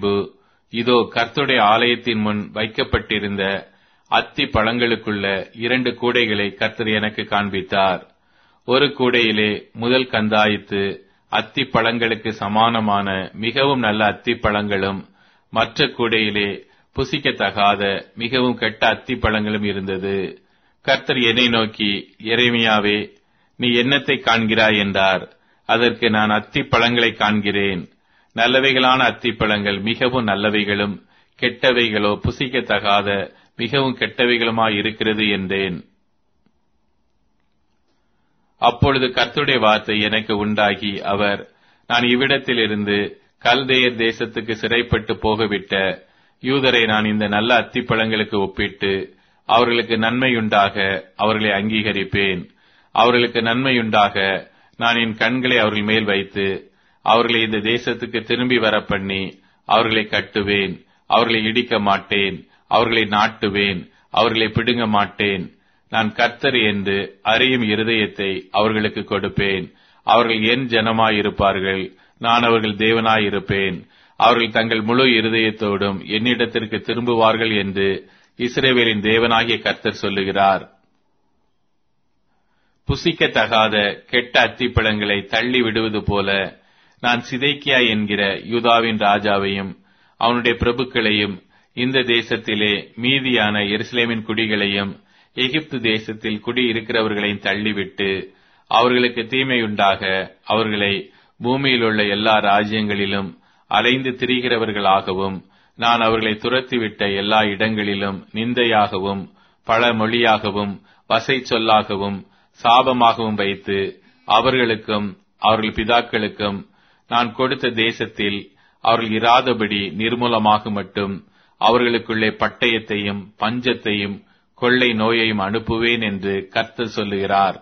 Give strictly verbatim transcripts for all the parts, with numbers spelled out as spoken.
பின்பு இதோ கர்த்தருடைய ஆலயத்தின் முன் வைக்கப்பட்டிருந்த அத்தி பழங்களுக்குள்ள இரண்டு கூடைகளை கர்த்தர் எனக்கு காண்பித்தார். ஒரு கூடையிலே முதல் கந்தாயித்து அத்தி பழங்களுக்கு சமானமான மிகவும் நல்ல அத்தி பழங்களும், மற்ற கூடையிலே புசிக்கத்தகாத மிகவும் கெட்ட அத்தி பழங்களும் இருந்தது. கர்த்தர் என்னை நோக்கி, எரேமியாவே, நீ என்னத்தை காண்கிறாய் என்றார். அதற்கு நான் அத்தி பழங்களை காண்கிறேன். நல்லவைகளான அத்தி பழங்கள் மிகவும் நல்லவைகளும், கெட்டவைகளோ புசிக்கத்தகாத மிகவும் கெட்டவைகளுமாய் இருக்கிறது என்றேன். அப்பொழுது கர்த்தருடைய வார்த்தை எனக்கு உண்டாகி, அவர், நான் இவ்விடத்திலிருந்து கல்தேயர் தேசத்துக்கு சிறைப்பட்டு போகவிட்ட யூதரை நான் இந்த நல்ல அத்திப்பழங்களுக்கு ஒப்பிட்டு அவர்களுக்கு நன்மையுண்டாக அவர்களை அங்கீகரிப்பேன். அவர்களுக்கு நன்மையுண்டாக நான் என் கண்களை அவர்கள் மேல் வைத்து அவர்களை இந்த தேசத்துக்கு திரும்பி வர பண்ணி அவர்களை கட்டுவேன். அவர்களை இடிக்க மாட்டேன். அவர்களை நாட்டுவேன். அவர்களை பிடுங்க மாட்டேன். நான் கர்த்தர் என்று அறியும் இருதயத்தை அவர்களுக்கு கொடுப்பேன். அவர்கள் என் ஜனமாயிருப்பார்கள். நான் அவர்கள் தேவனாயிருப்பேன். அவர்கள் தங்கள் முழு இருதயத்தோடும் என்னிடத்திற்கு திரும்புவார்கள் என்று இஸ்ரவேலின் தேவனாகிய கர்த்தர் சொல்லுகிறார். புசிக்கத்தகாத கெட்ட அத்திப்பழங்களை தள்ளி விடுவது போல நான் சிதேக்கியா என்கிற யூதாவின் ராஜாவையும் அவனுடைய பிரபுக்களையும் இந்த தேசத்திலே மீதியான எருசலேமின் குடிகளையும் எகிப்து தேசத்தில் குடியிருக்கிறவர்களையும் தள்ளிவிட்டு அவர்களுக்கு தீமையுண்டாக அவர்களை பூமியில் உள்ள எல்லா ராஜ்யங்களிலும் அலைந்து திரிகிறவர்களாகவும் நான் அவர்களை துரத்திவிட்ட எல்லா இடங்களிலும் நிந்தையாகவும் பல மொழியாகவும் வசை சொல்லாகவும் சாபமாகவும் வைத்து அவர்களுக்கும் அவர்கள் பிதாக்களுக்கும் நான் கொடுத்த தேசத்தில் அவர்கள் இராதபடி நிர்மூலமாக மட்டும் அவர்களுக்குள்ளே பட்டயத்தையும் பஞ்சத்தையும் கொள்ளை நோயையும் அனுப்புவேன் என்று கர்த்தர் சொல்லுகிறார்.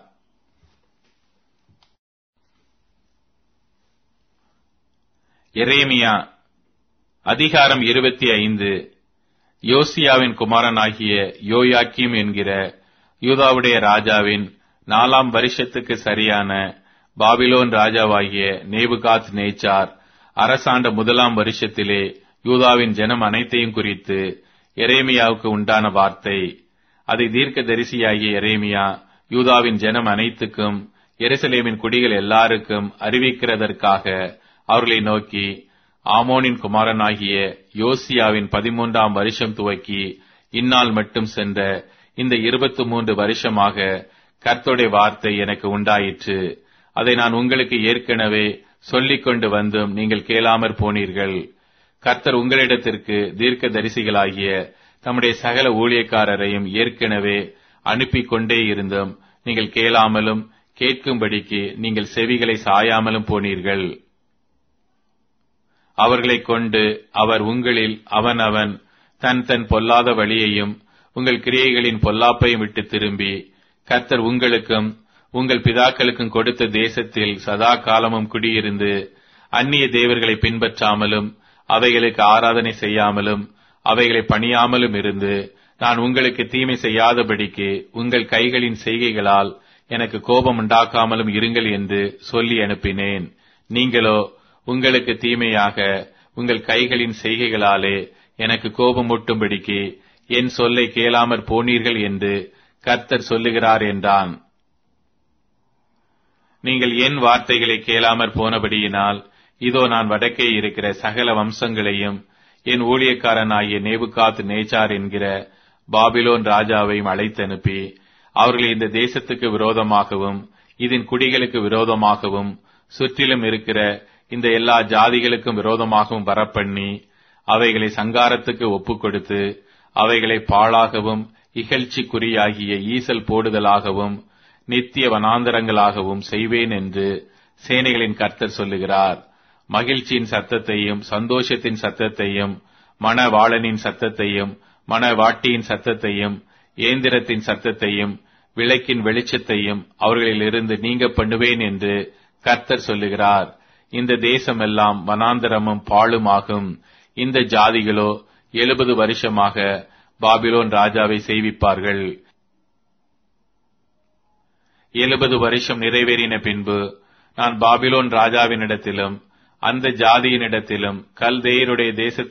எரேமியா அதிகாரம் இருபத்தி ஐந்து. யோசியாவின் குமாரனாகிய யோயாக்கீம் என்கிற யூதாவுடைய ராஜாவின் நாலாம் வருஷத்துக்கு சரியான பாபிலோன் ராஜாவாகிய நேபுகாத் நேச்சார் அரசாண்ட முதலாம் வருஷத்திலே யூதாவின் ஜனம் அனைத்தையும் குறித்து எரேமியாவுக்கு உண்டான வார்த்தை. அதை தீர்க்க தரிசியாகிய எரேமியா யூதாவின் ஜனம் அனைத்துக்கும் எருசலேமின் குடிகள் எல்லாருக்கும் அறிவிக்கிறதற்காக அவர்களை நோக்கி, ஆமோனின் குமாரனாகிய யோசியாவின் பதிமூன்றாம் வருஷம் துவக்கி இந்நாள் மட்டும் சென்ற இந்த இருபத்தி மூன்று வருஷமாக கர்த்தருடைய வார்த்தை எனக்கு உண்டாயிற்று. அதை நான் உங்களுக்கு ஏற்கனவே சொல்லிக் கொண்டு வந்தும் நீங்கள் கேளாமற் போனீர்கள். கர்த்தர் உங்களிடத்திற்கு தீர்க்க தரிசிகளாகிய தம்முடைய சகல ஊழியக்காரரையும் ஏற்கனவே அனுப்பி கொண்டே இருந்தும் நீங்கள் கேளாமலும் கேட்கும்படிக்கு நீங்கள் செவிகளை சாயாமலும் போனீர்கள். அவர்களை கொண்டு அவர் உங்களில் அவன் அவன் தன் தன் பொல்லாத வழியையும் உங்கள் கிரியைகளின் பொல்லாப்பையும் விட்டு திரும்பி கர்த்தர் உங்களுக்கும் உங்கள் பிதாக்களுக்கும் கொடுத்த தேசத்தில் சதா காலமும் குடியிருந்து அந்நிய தேவர்களை பின்பற்றாமலும் அவைகளுக்கு ஆராதனை செய்யாமலும் அவைகளை பணியாமலும் இருந்து நான் உங்களுக்கு தீமை செய்யாதபடிக்கு உங்கள் கைகளின் செய்கைகளால் எனக்கு கோபம் உண்டாக்காமலும் இருங்கள் என்று சொல்லி அனுப்பினேன். நீங்களோ உங்களுக்கு தீமையாக உங்கள் கைகளின் செய்கைகளாலே எனக்கு கோபமூட்டும்படிக்கு என் சொல்லை கேளாமற் போனீர்கள் என்று கர்த்தர் சொல்லுகிறார் என்றான். நீங்கள் என் வார்த்தைகளை கேளாமற் போனபடியினால் இதோ நான் வடக்கே இருக்கிற சகல வம்சங்களையும் என் ஊழியக்காரனாகிய நேபுகாத் நேச்சார் என்கிற பாபிலோன் ராஜாவையும் அழைத்தனுப்பி அவர்களை இந்த தேசத்துக்கு விரோதமாகவும் இதன் குடிகளுக்கு விரோதமாகவும் சுற்றிலும் இருக்கிற இந்த எல்லா ஜாதிகளுக்கும் விரோதமாகவும் வரப்பண்ணி அவைகளை சங்காரத்துக்கு ஒப்புக் கொடுத்து அவைகளை பாழாகவும் இகழ்ச்சிக்குறியாகிய ஈசல் போடுதலாகவும் நித்திய வனாந்தரங்களாகவும் செய்வேன் என்று சேனைகளின் கர்த்தர் சொல்லுகிறார். மகிழ்ச்சியின் சத்தத்தையும் சந்தோஷத்தின் சத்தத்தையும் மணவாளனின் சத்தத்தையும் மணவாட்டியின் சத்தத்தையும் ஏந்திரத்தின் சத்தத்தையும் விளக்கின் வெளிச்சத்தையும் அவர்களிலிருந்து நீங்க பண்ணுவேன் என்று கர்த்தர் சொல்லுகிறார். இந்த தேசமெல்லாம் வனாந்தரமும் பாழுமாகும். இந்த ஜாதிகளோ எழுபது வருஷமாக பாபிலோன் ராஜாவை செய்விப்பார்கள். எழுபது வருஷம் நிறைவேறின பின்பு நான் பாபிலோன் ராஜாவினிடத்திலும் அந்த ஜாதியினிடத்திலும் கல்தேயருடைய தேச